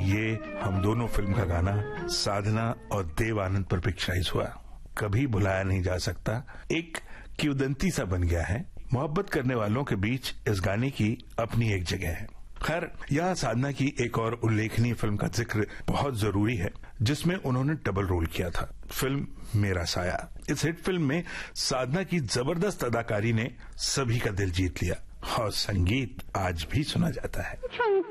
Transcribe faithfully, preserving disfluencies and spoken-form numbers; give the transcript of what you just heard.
ये हम दोनों फिल्म का गाना साधना और देव आनंद पर पिक्चराइज हुआ। कभी भुलाया नहीं जा सकता, एक किंवदंती सा बन गया है। मोहब्बत करने वालों के बीच इस गाने की अपनी एक जगह है। खैर, यहाँ साधना की एक और उल्लेखनीय फिल्म का जिक्र बहुत जरूरी है, जिसमें उन्होंने डबल रोल किया था, फिल्म मेरा साया। इस हिट फिल्म में साधना की जबरदस्त अदाकारी ने सभी का दिल जीत लिया और संगीत आज भी सुना जाता है।